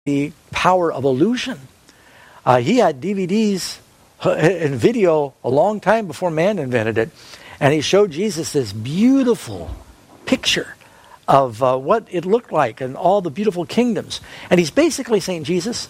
the power of illusion. He had DVDs and video a long time before man invented it. And he showed Jesus this beautiful picture of what it looked like and all the beautiful kingdoms. And he's basically saying, Jesus,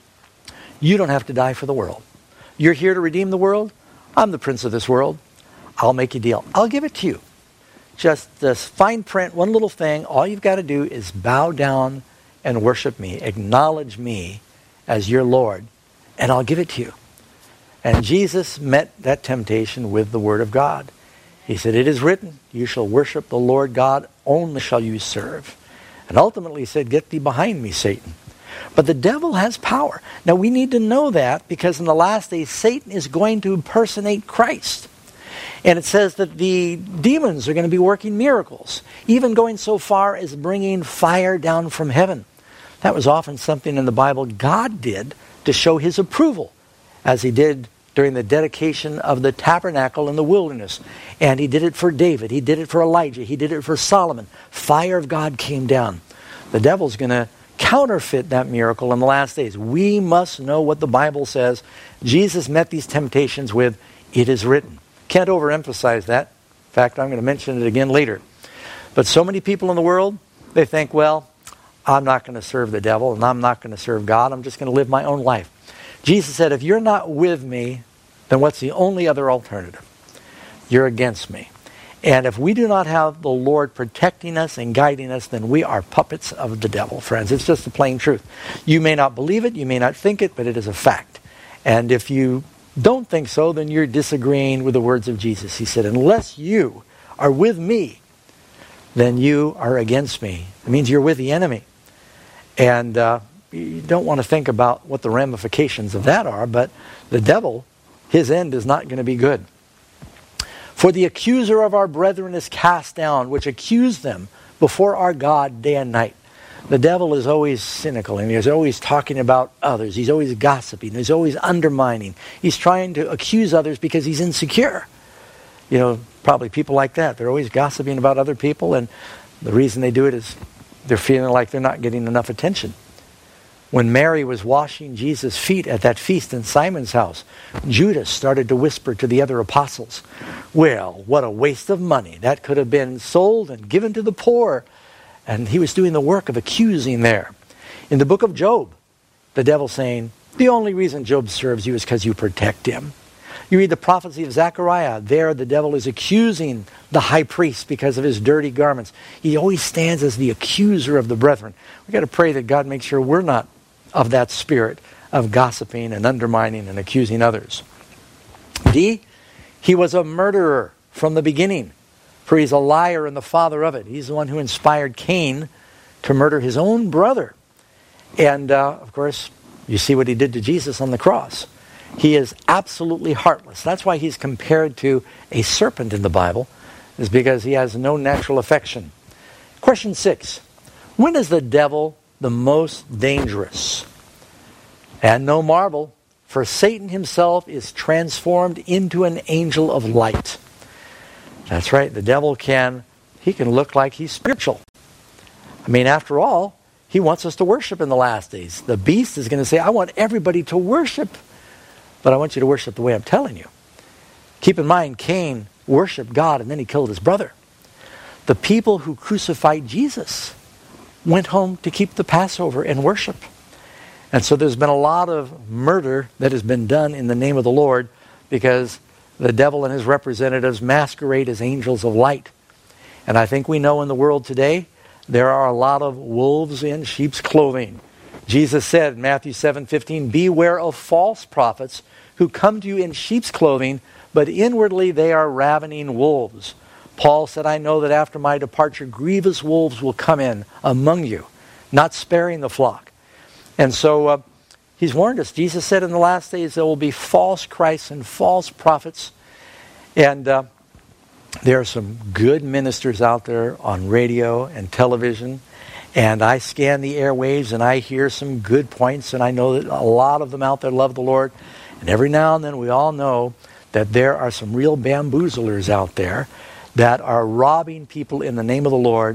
you don't have to die for the world. You're here to redeem the world. I'm the prince of this world. I'll make you a deal. I'll give it to you. Just this fine print, one little thing. All you've got to do is bow down and worship me. Acknowledge me as your Lord. And I'll give it to you. And Jesus met that temptation with the Word of God. He said, it is written, you shall worship the Lord God, only shall you serve. And ultimately he said, get thee behind me, Satan. But the devil has power. Now we need to know that because in the last days, Satan is going to impersonate Christ. And it says that the demons are going to be working miracles, even going so far as bringing fire down from heaven. That was often something in the Bible God did to show his approval, as he did during the dedication of the tabernacle in the wilderness. And he did it for David. He did it for Elijah. He did it for Solomon. Fire of God came down. The devil's going to counterfeit that miracle in the last days. We must know what the Bible says. Jesus met these temptations with, it is written. Can't overemphasize that. In fact, I'm going to mention it again later. But so many people in the world, they think, well, I'm not going to serve the devil and I'm not going to serve God. I'm just going to live my own life. Jesus said, if you're not with me, then what's the only other alternative? You're against me. And if we do not have the Lord protecting us and guiding us, then we are puppets of the devil, friends. It's just the plain truth. You may not believe it, you may not think it, but it is a fact. And if you don't think so, then you're disagreeing with the words of Jesus. He said, unless you are with me, then you are against me. It means you're with the enemy. And you don't want to think about what the ramifications of that are, but the devil, his end is not going to be good. For the accuser of our brethren is cast down, which accuse them before our God day and night. The devil is always cynical, and he's always talking about others. He's always gossiping. He's always undermining. He's trying to accuse others because he's insecure. You know, probably people like that. They're always gossiping about other people, and the reason they do it is they're feeling like they're not getting enough attention. When Mary was washing Jesus' feet at that feast in Simon's house, Judas started to whisper to the other apostles, well, what a waste of money. That could have been sold and given to the poor. And he was doing the work of accusing there. In the book of Job, the devil's saying, the only reason Job serves you is because you protect him. You read the prophecy of Zechariah. There the devil is accusing the high priest because of his dirty garments. He always stands as the accuser of the brethren. We've got to pray that God makes sure we're not of that spirit of gossiping and undermining and accusing others. D, he was a murderer from the beginning, for he's a liar and the father of it. He's the one who inspired Cain to murder his own brother. And, of course, you see what he did to Jesus on the cross. He is absolutely heartless. That's why he's compared to a serpent in the Bible, is because he has no natural affection. Question 6. When is the devil the most dangerous? And no marvel, for Satan himself is transformed into an angel of light. That's right, the devil can look like he's spiritual. I mean, after all, he wants us to worship in the last days. The beast is going to say, I want everybody to worship, but I want you to worship the way I'm telling you. Keep in mind, Cain worshiped God and then he killed his brother. The people who crucified Jesus went home to keep the Passover and worship. And so there's been a lot of murder that has been done in the name of the Lord because the devil and his representatives masquerade as angels of light. And I think we know in the world today, there are a lot of wolves in sheep's clothing. Jesus said in Matthew 7:15, beware of false prophets who come to you in sheep's clothing, but inwardly they are ravening wolves. Paul said, I know that after my departure, grievous wolves will come in among you, not sparing the flock. And so he's warned us. Jesus said in the last days there will be false Christs and false prophets. And there are some good ministers out there on radio and television. And I scan the airwaves and I hear some good points. And I know that a lot of them out there love the Lord. And every now and then we all know that there are some real bamboozlers out there that are robbing people in the name of the Lord.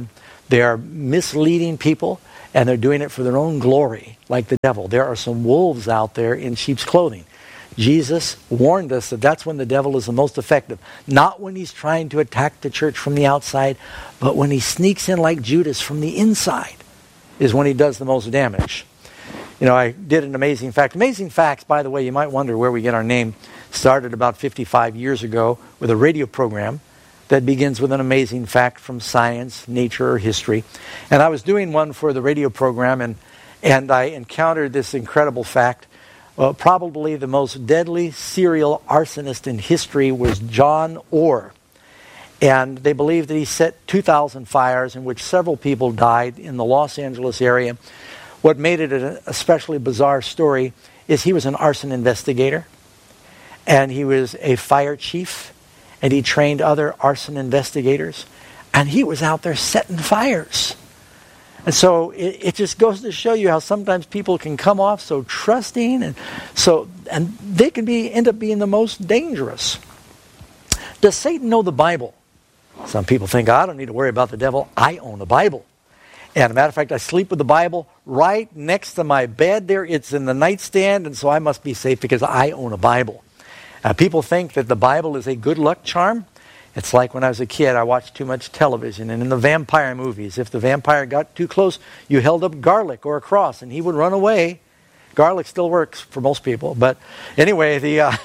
They are misleading people, and they're doing it for their own glory, like the devil. There are some wolves out there in sheep's clothing. Jesus warned us that that's when the devil is the most effective. Not when he's trying to attack the church from the outside, but when he sneaks in like Judas from the inside is when he does the most damage. You know, I did an amazing fact. Amazing Facts, by the way, you might wonder where we get our name. Started about 55 years ago with a radio program that begins with an amazing fact from science, nature, or history. And I was doing one for the radio program, and I encountered this incredible fact. Probably the most deadly serial arsonist in history was John Orr. And they believe that he set 2,000 fires in which several people died in the Los Angeles area. What made it an especially bizarre story is he was an arson investigator, and he was a fire chief, and he trained other arson investigators, and he was out there setting fires. And so it just goes to show you how sometimes people can come off so trusting, and they can end up being the most dangerous. Does Satan know the Bible? Some people think, I don't need to worry about the devil. I own the Bible. And as a matter of fact, I sleep with the Bible right next to my bed there. It's in the nightstand, and so I must be safe because I own a Bible. People think that the Bible is a good luck charm. It's like when I was a kid, I watched too much television. And in the vampire movies, if the vampire got too close, you held up garlic or a cross, and he would run away. Garlic still works for most people. But anyway,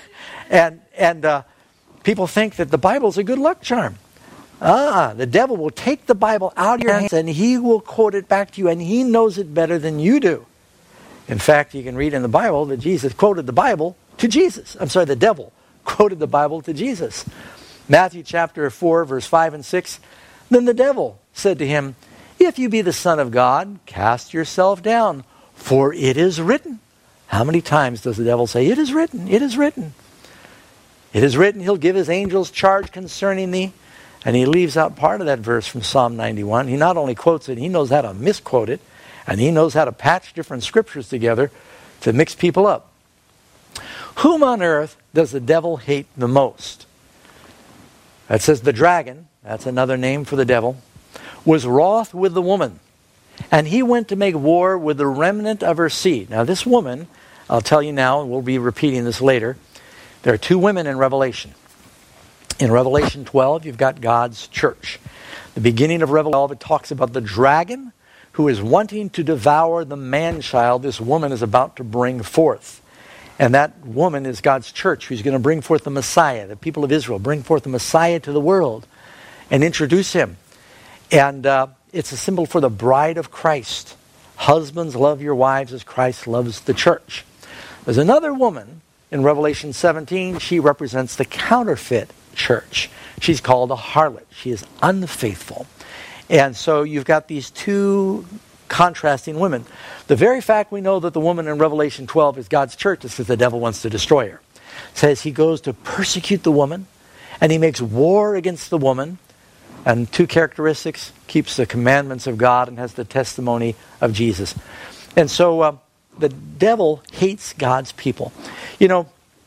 people think that the Bible is a good luck charm. The devil will take the Bible out of your hands, and he will quote it back to you, and he knows it better than you do. In fact, you can read in the Bible that Jesus quoted the Bible to Jesus. The devil quoted the Bible to Jesus. Matthew chapter 4, verse 5 and 6. Then the devil said to him, if you be the Son of God, cast yourself down, for it is written. How many times does the devil say, it is written, it is written. It is written, he'll give his angels charge concerning thee. And he leaves out part of that verse from Psalm 91. He not only quotes it, he knows how to misquote it, and he knows how to patch different scriptures together to mix people up. Whom on earth does the devil hate the most? That says the dragon, that's another name for the devil, was wroth with the woman, and he went to make war with the remnant of her seed. Now this woman, I'll tell you now, and we'll be repeating this later, there are two women in Revelation. In Revelation 12, you've got God's church. The beginning of Revelation 12, it talks about the dragon who is wanting to devour the man-child this woman is about to bring forth. And that woman is God's church, who's going to bring forth the Messiah, the people of Israel, bring forth the Messiah to the world and introduce him. And it's a symbol for the bride of Christ. Husbands, love your wives as Christ loves the church. There's another woman in Revelation 17. She represents the counterfeit church. She's called a harlot. She is unfaithful. And so you've got these two contrasting women. The very fact we know that the woman in Revelation 12 is God's church is because the devil wants to destroy her. It says he goes to persecute the woman, and he makes war against the woman. And two characteristics: keeps the commandments of God and has the testimony of Jesus. And so the devil hates God's people. You know,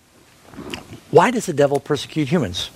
why does the devil persecute humans?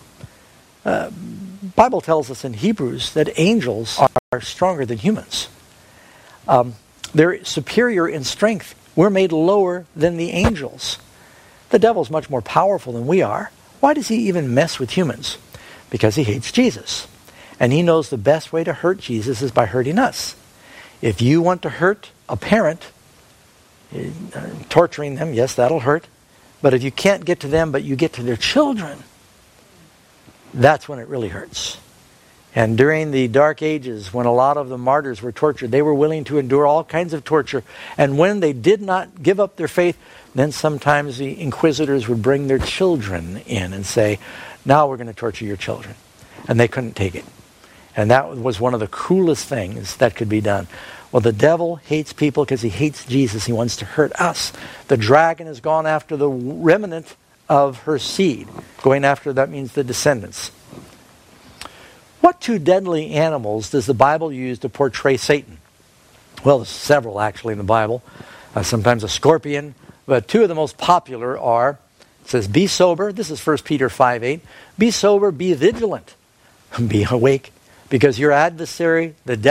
Bible tells us in Hebrews that angels are stronger than humans. They're superior in strength. We're made lower than the angels. The devil's much more powerful than we are. Why does he even mess with humans? Because he hates Jesus. And he knows the best way to hurt Jesus is by hurting us. If you want to hurt a parent, torturing them, yes, that'll hurt. But if you can't get to them, but you get to their children, that's when it really hurts. And during the Dark Ages, when a lot of the martyrs were tortured, they were willing to endure all kinds of torture. And when they did not give up their faith, then sometimes the inquisitors would bring their children in and say, now we're going to torture your children. And they couldn't take it. And that was one of the cruelest things that could be done. Well, the devil hates people because he hates Jesus. He wants to hurt us. The dragon has gone after the remnant of her seed. Going after, that means the descendants. What two deadly animals does the Bible use to portray Satan? Well, there's several actually in the Bible. Sometimes a scorpion. But two of the most popular are, it says, be sober. This is 1 Peter 5:8. Be sober, be vigilant. Be awake, because your adversary, the devil,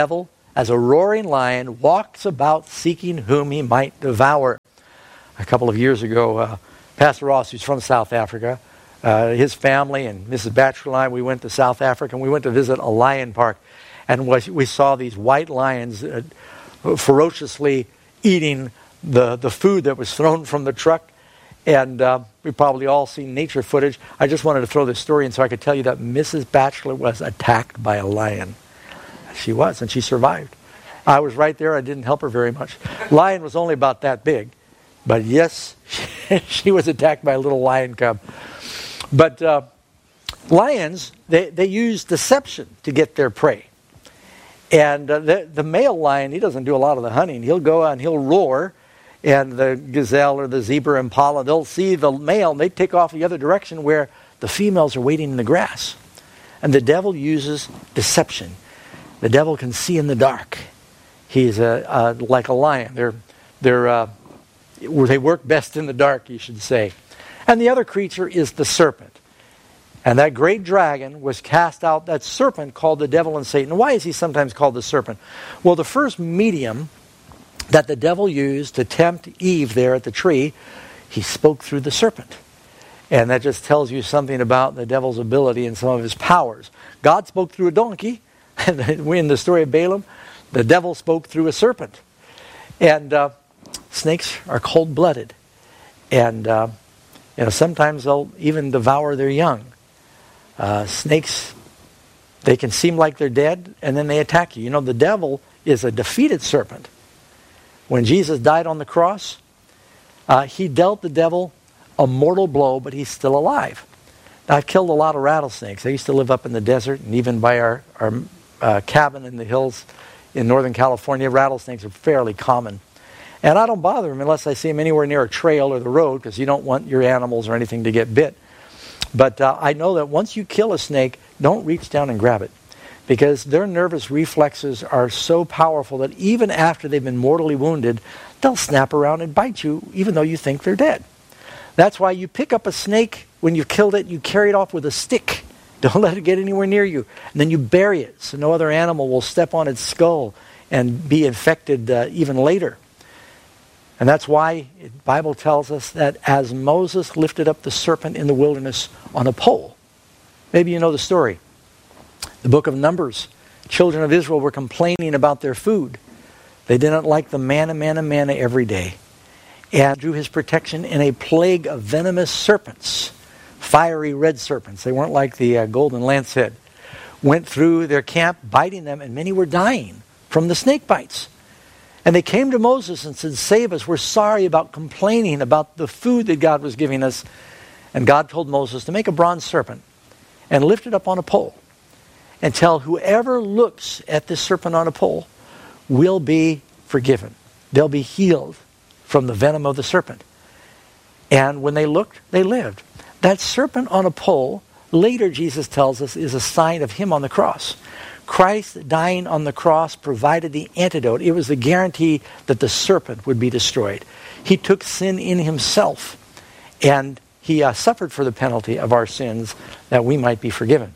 as a roaring lion walks about seeking whom he might devour. A couple of years ago, Pastor Ross, who's from South Africa, his family and Mrs. Batchelor and I, we went to South Africa and we went to visit a lion park. And we saw these white lions ferociously eating the food that was thrown from the truck. And we've probably all seen nature footage. I just wanted to throw this story in so I could tell you that Mrs. Batchelor was attacked by a lion. She was, and she survived. I was right there. I didn't help her very much. Lion was only about that big. But yes, she was attacked by a little lion cub. But lions, they use deception to get their prey. And the male lion, he doesn't do a lot of the hunting. He'll go out and he'll roar. And the gazelle or the zebra impala, they'll see the male and they take off the other direction where the females are waiting in the grass. And the devil uses deception. The devil can see in the dark. He's like a lion. They work best in the dark, you should say. And the other creature is the serpent. And that great dragon was cast out, that serpent called the devil and Satan. Why is he sometimes called the serpent? Well, the first medium that the devil used to tempt Eve there at the tree, he spoke through the serpent. And that just tells you something about the devil's ability and some of his powers. God spoke through a donkey. And in the story of Balaam, the devil spoke through a serpent. And snakes are cold-blooded. And sometimes they'll even devour their young. Snakes, they can seem like they're dead, and then they attack you. You know, the devil is a defeated serpent. When Jesus died on the cross, he dealt the devil a mortal blow, but he's still alive. Now, I've killed a lot of rattlesnakes. I used to live up in the desert, and even by our cabin in the hills in Northern California, rattlesnakes are fairly common. And I don't bother them unless I see them anywhere near a trail or the road, because you don't want your animals or anything to get bit. But I know that once you kill a snake, don't reach down and grab it, because their nervous reflexes are so powerful that even after they've been mortally wounded, they'll snap around and bite you, even though you think they're dead. That's why you pick up a snake when you've killed it, you carry it off with a stick. Don't let it get anywhere near you. And then you bury it so no other animal will step on its skull and be infected even later. And that's why the Bible tells us that as Moses lifted up the serpent in the wilderness on a pole, maybe you know the story. The book of Numbers, children of Israel were complaining about their food. They didn't like the manna every day. And drew his protection in a plague of venomous serpents, fiery red serpents. They weren't like the golden lancehead. Went through their camp, biting them, and many were dying from the snake bites. And they came to Moses and said, "Save us, we're sorry about complaining about the food that God was giving us." And God told Moses to make a bronze serpent and lift it up on a pole and tell whoever looks at this serpent on a pole will be forgiven. They'll be healed from the venom of the serpent. And when they looked, they lived. That serpent on a pole, later Jesus tells us, is a sign of him on the cross. Christ dying on the cross provided the antidote. It was the guarantee that the serpent would be destroyed. He took sin in himself, and he suffered for the penalty of our sins that we might be forgiven.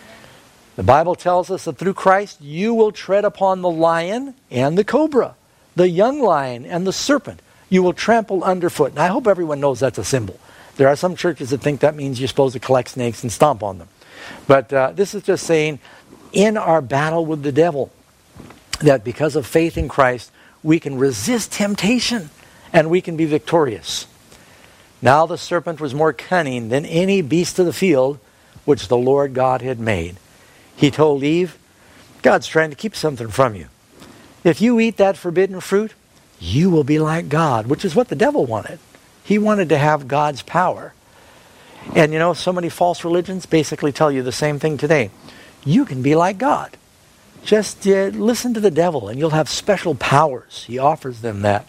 The Bible tells us that through Christ you will tread upon the lion and the cobra, the young lion and the serpent. You will trample underfoot. And I hope everyone knows that's a symbol. There are some churches that think that means you're supposed to collect snakes and stomp on them. But this is just saying, in our battle with the devil, that because of faith in Christ, we can resist temptation and we can be victorious. Now the serpent was more cunning than any beast of the field which the Lord God had made. He told Eve, God's trying to keep something from you. If you eat that forbidden fruit, you will be like God, which is what the devil wanted. He wanted to have God's power. And you know, so many false religions basically tell you the same thing today. You can be like God. Just listen to the devil and you'll have special powers. He offers them that.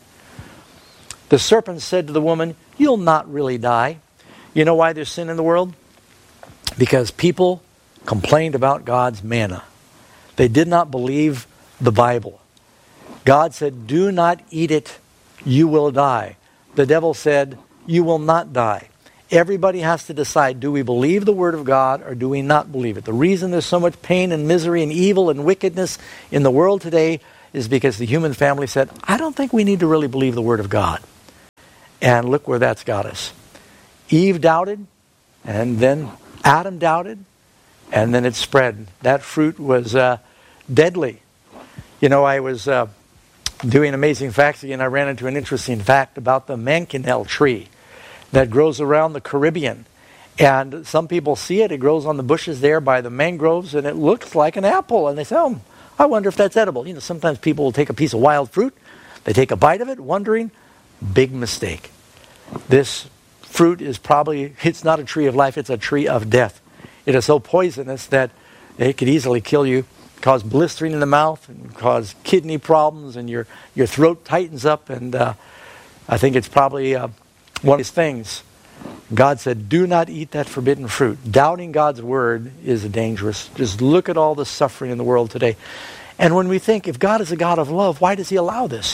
The serpent said to the woman, "You'll not really die." You know why there's sin in the world? Because people complained about God's manna. They did not believe the Bible. God said, "Do not eat it, you will die." The devil said, "You will not die." Everybody has to decide, do we believe the Word of God or do we not believe it? The reason there's so much pain and misery and evil and wickedness in the world today is because the human family said, I don't think we need to really believe the Word of God. And look where that's got us. Eve doubted, and then Adam doubted, and then it spread. That fruit was deadly. You know, I was doing Amazing Facts again. I ran into an interesting fact about the mankinel tree that grows around the Caribbean. And some people see it. It grows on the bushes there by the mangroves, and it looks like an apple. And they say, oh, I wonder if that's edible. You know, sometimes people will take a piece of wild fruit. They take a bite of it, wondering. Big mistake. This fruit is probably, it's not a tree of life, it's a tree of death. It is so poisonous that it could easily kill you, cause blistering in the mouth, and cause kidney problems, and your throat tightens up. And I think it's probably one of these things. God said, do not eat that forbidden fruit. Doubting God's word is dangerous. Just look at all the suffering in the world today. And when we think, if God is a God of love, why does he allow this?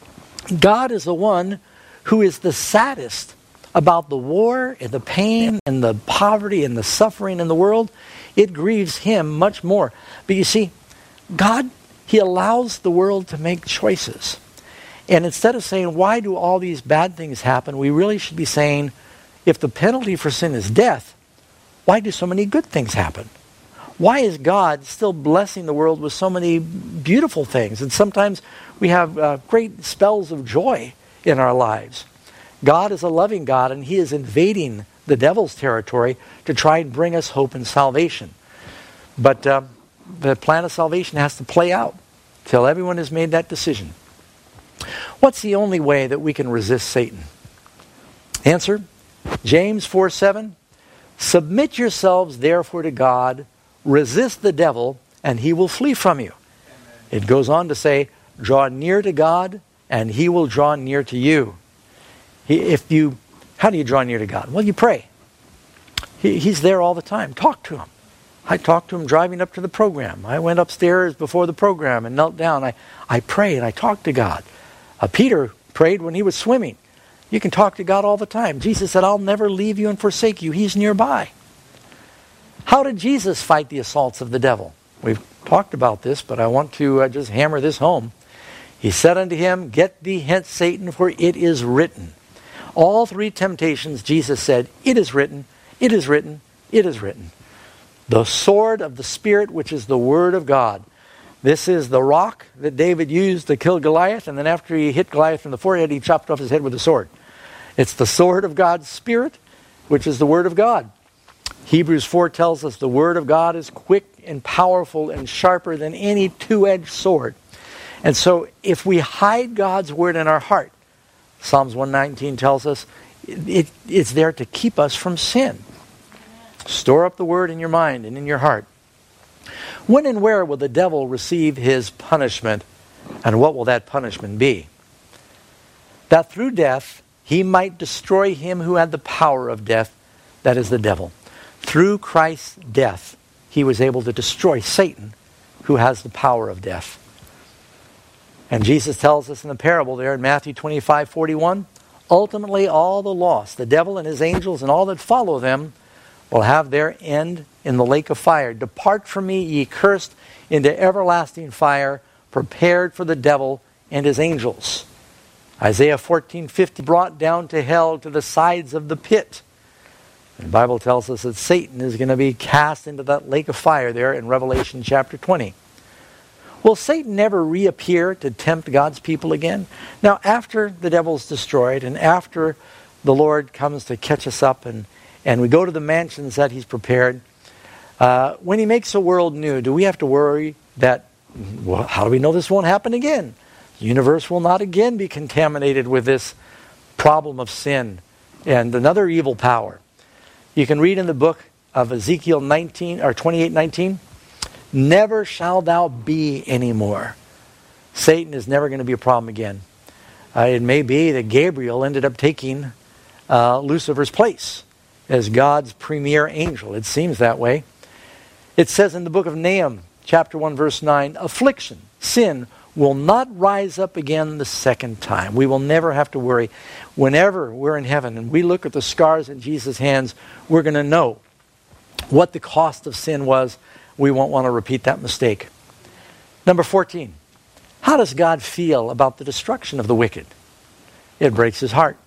God is the one who is the saddest about the war and the pain and the poverty and the suffering in the world. It grieves him much more. But you see, God, he allows the world to make choices. And instead of saying, why do all these bad things happen, we really should be saying, if the penalty for sin is death, why do so many good things happen? Why is God still blessing the world with so many beautiful things? And sometimes we have great spells of joy in our lives. God is a loving God, and he is invading the devil's territory to try and bring us hope and salvation. But the plan of salvation has to play out till everyone has made that decision. What's the only way that we can resist Satan? Answer, James 4:7. Submit yourselves therefore to God, resist the devil, and he will flee from you. Amen. It goes on to say, draw near to God, and he will draw near to you. How do you draw near to God? Well, you pray. He's there all the time. Talk to him. I talked to him driving up to the program. I went upstairs before the program and knelt down. I prayed and I talked to God. Peter prayed when he was swimming. You can talk to God all the time. Jesus said, I'll never leave you and forsake you. He's nearby. How did Jesus fight the assaults of the devil? We've talked about this, but I want to just hammer this home. He said unto him, get thee hence, Satan, for it is written. All three temptations, Jesus said, it is written, it is written, it is written. The sword of the Spirit, which is the Word of God. This is the rock that David used to kill Goliath, and then after he hit Goliath in the forehead, he chopped off his head with a sword. It's the sword of God's Spirit, which is the Word of God. Hebrews 4 tells us the Word of God is quick and powerful and sharper than any two-edged sword. And so if we hide God's Word in our heart, Psalms 119 tells us it's there to keep us from sin. Store up the Word in your mind and in your heart. When and where will the devil receive his punishment, and what will that punishment be? That through death he might destroy him who had the power of death, that is the devil. Through Christ's death, he was able to destroy Satan, who has the power of death. And Jesus tells us in the parable there in Matthew 25:41, ultimately all the lost, the devil and his angels and all that follow them, will have their end in the lake of fire. Depart from me, ye cursed, into everlasting fire, prepared for the devil and his angels. Isaiah 14:50, brought down to hell, to the sides of the pit. And the Bible tells us that Satan is going to be cast into that lake of fire there in Revelation chapter 20. Will Satan never reappear to tempt God's people again? Now, after the devil's destroyed and after the Lord comes to catch us up and we go to the mansions that he's prepared, when he makes the world new, do we have to worry that, well, how do we know this won't happen again? The universe will not again be contaminated with this problem of sin and another evil power. You can read in the book of Ezekiel 28:19, never shall thou be anymore. Satan is never going to be a problem again. It may be that Gabriel ended up taking Lucifer's place as God's premier angel. It seems that way. It says in the book of Nahum, chapter 1, verse 9, affliction, sin, will not rise up again the second time. We will never have to worry. Whenever we're in heaven and we look at the scars in Jesus' hands, we're going to know what the cost of sin was. We won't want to repeat that mistake. Number 14. How does God feel about the destruction of the wicked? It breaks his heart.